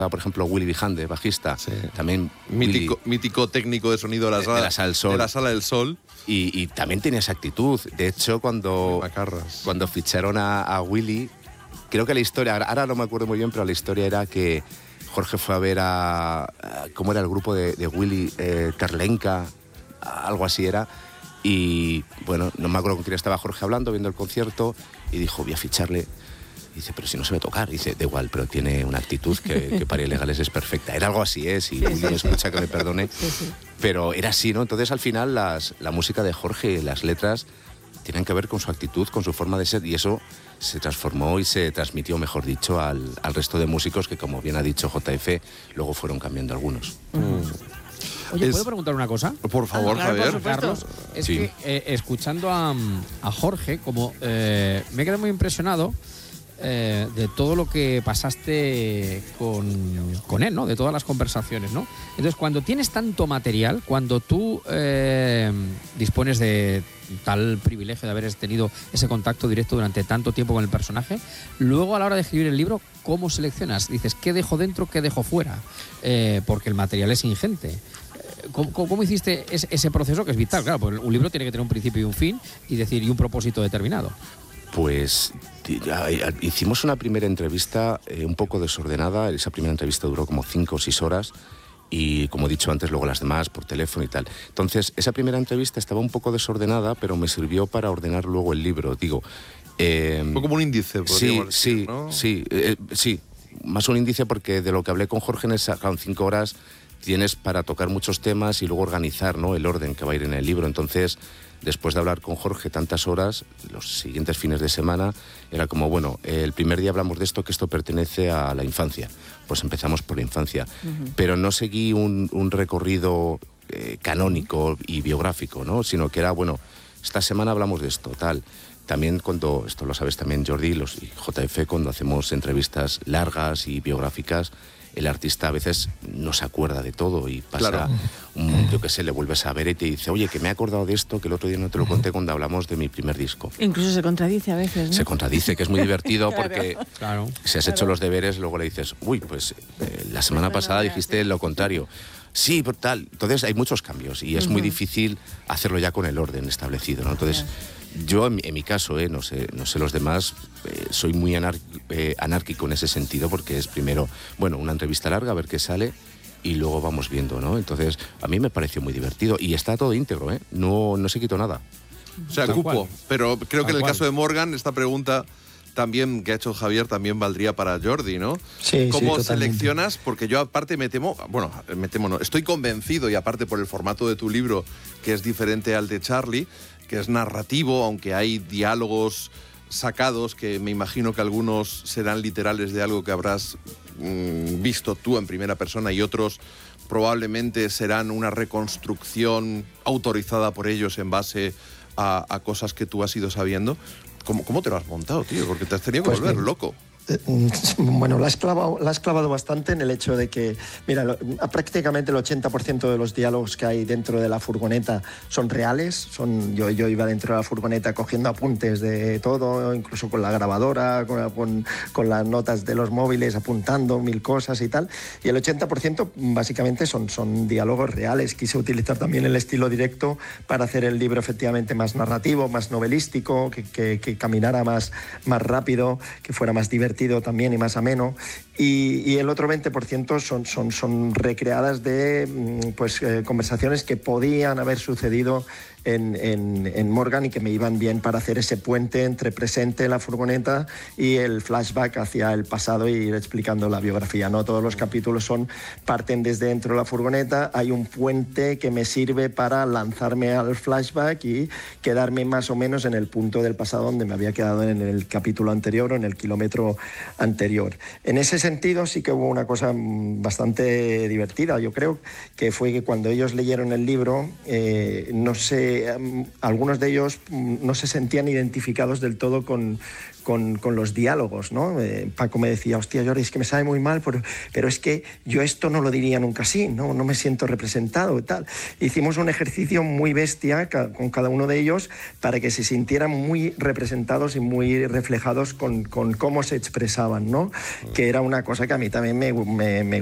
por ejemplo, Willy Vijande, bajista, también mítico técnico de sonido de la Sala del Sol. Y también tenía esa actitud. De hecho, cuando ficharon a Willy, creo que la historia, ahora no me acuerdo muy bien, pero la historia era que Jorge fue a ver ¿cómo era el grupo de Willy? Terlenca, algo así era. Y bueno, no me acuerdo con quién estaba Jorge hablando, viendo el concierto, y dijo, voy a ficharle. Dice, pero si no sabe tocar. Dice, da igual, pero tiene una actitud que para ilegales es perfecta. Era algo así, si Willy me escucha que me perdone. Pero era así, ¿no? Entonces, al final, la música de Jorge, las letras, tienen que ver con su actitud, con su forma de ser, y eso se transformó y se transmitió, mejor dicho, al resto de músicos que, como bien ha dicho JF, luego fueron cambiando algunos. Oye, ¿puedo preguntar una cosa? Por favor, Javier. Carlos, es que escuchando a Jorge, como me he quedado muy impresionado de todo lo que pasaste con él, ¿no? De todas las conversaciones, ¿no? Entonces, cuando tienes tanto material, cuando tú dispones de tal privilegio de haber tenido ese contacto directo durante tanto tiempo con el personaje, luego a la hora de escribir el libro, ¿cómo seleccionas? Dices, ¿qué dejo dentro, qué dejo fuera? Porque el material es ingente. ¿Cómo hiciste ese proceso, que es vital? Claro, pues un libro tiene que tener un principio y un fin, y un propósito determinado. Pues hicimos una primera entrevista un poco desordenada. Esa primera entrevista duró como 5 o 6 horas y, como he dicho antes, luego las demás por teléfono y tal. Entonces, esa primera entrevista estaba un poco desordenada, pero me sirvió para ordenar luego el libro. Fue como un índice, podríamos decir, ¿no? Sí, más un índice, porque de lo que hablé con Jorge en esas 5 horas tienes para tocar muchos temas y luego organizar, ¿no?, el orden que va a ir en el libro. Entonces, después de hablar con Jorge tantas horas, los siguientes fines de semana, era como, bueno, el primer día hablamos de esto, que esto pertenece a la infancia. Pues empezamos por la infancia. Pero no seguí un recorrido canónico y biográfico, ¿no? Sino que era, bueno, esta semana hablamos de esto, tal. También cuando, esto lo sabes también Jordi y JF, cuando hacemos entrevistas largas y biográficas, el artista a veces no se acuerda de todo y pasa, yo qué sé, le vuelves a ver y te dice, oye, que me he acordado de esto, que el otro día no te lo conté cuando hablamos de mi primer disco. Incluso se contradice a veces, ¿no? Se contradice, que es muy divertido porque si has hecho los deberes, luego le dices, uy, pues la semana pasada dijiste lo contrario. Sí, pero tal. Entonces hay muchos cambios y es muy difícil hacerlo ya con el orden establecido, ¿no? Entonces, yo en mi caso, no sé los demás, soy muy anárquico en ese sentido, porque es primero, bueno, una entrevista larga, a ver qué sale, y luego vamos viendo, ¿no? Entonces, a mí me pareció muy divertido y está todo íntegro, no se quitó nada. O sea, cupo. Pero creo que en el caso de Morgan, esta pregunta también que ha hecho Javier también valdría para Jordi, ¿no? Sí, ¿Cómo seleccionas? Porque yo aparte estoy convencido, y aparte por el formato de tu libro, que es diferente al de Charlie, que es narrativo, aunque hay diálogos sacados que me imagino que algunos serán literales de algo que habrás visto tú en primera persona, y otros probablemente serán una reconstrucción autorizada por ellos en base a cosas que tú has ido sabiendo. ¿Cómo te lo has montado, tío? Porque te has tenido que volver loco. Bueno, la has clavado bastante en el hecho de que, mira, prácticamente el 80% de los diálogos que hay dentro de la furgoneta son reales. Yo iba dentro de la furgoneta cogiendo apuntes de todo, incluso con la grabadora, con las notas de los móviles, apuntando 1000 cosas y tal. Y el 80% básicamente son diálogos reales. Quise utilizar también el estilo directo para hacer el libro efectivamente más narrativo, más novelístico, que caminara más rápido, que fuera más divertido también y más ameno, y el otro 20% son recreadas de conversaciones que podían haber sucedido en Morgan y que me iban bien para hacer ese puente entre presente, la furgoneta, y el flashback hacia el pasado y ir explicando la biografía. No todos los capítulos parten desde dentro de la furgoneta, hay un puente que me sirve para lanzarme al flashback y quedarme más o menos en el punto del pasado donde me había quedado en el capítulo anterior o en el kilómetro anterior. En ese sentido sí que hubo una cosa bastante divertida, yo creo, que fue que cuando ellos leyeron el libro no sé que algunos de ellos no se sentían identificados del todo con los diálogos, ¿no? Paco me decía, hostia, Jordi, es que me sabe muy mal, pero es que yo esto no lo diría nunca así, no me siento representado y tal. Hicimos un ejercicio muy bestia con cada uno de ellos para que se sintieran muy representados y muy reflejados con cómo se expresaban, ¿no? Que era una cosa que a mí también me